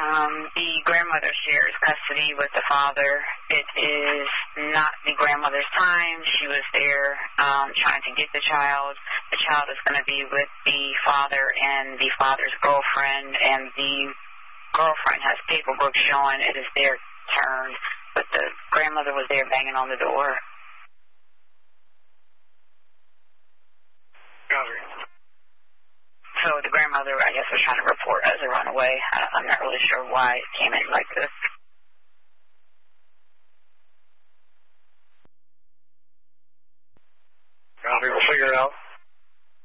The grandmother shares custody with the father. It is not the grandmother's time. She was there trying to get the child. The child is going to be with the father and the father's girlfriend, and the girlfriend has paperwork showing it is their turn, but the grandmother was there banging on the door. So the grandmother, I guess, was trying to report as a runaway. I'm not really sure why it came in like this. Copy, we'll figure it out.